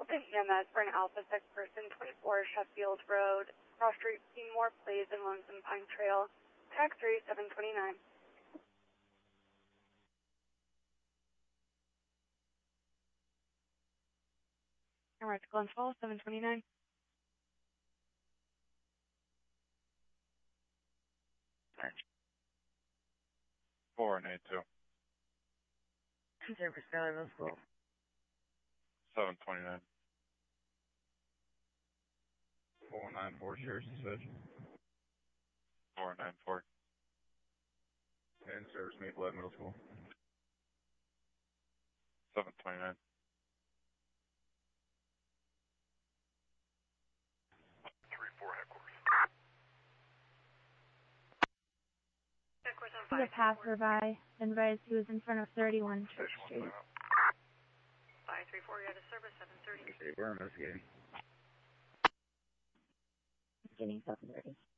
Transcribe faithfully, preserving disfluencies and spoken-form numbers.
Open E M S for an Alpha Six person, twenty-four Sheffield Road, Cross Street, Seymour Place, and Lonesome Pine Trail. Tag three, seven twenty-nine. Alright, Glens Falls, seven twenty-nine. Four and eight two. Service Valley School. Seven twenty nine. Four nine four Sheriff's Dispatch. Four nine four. And Service Maple Ave Middle School. Seven twenty nine. Three four headquarters. The passerby advised he was in front of thirty-one Church Street. five three four, you had a service, seven thirty. We're investigating. Getting seven thirty.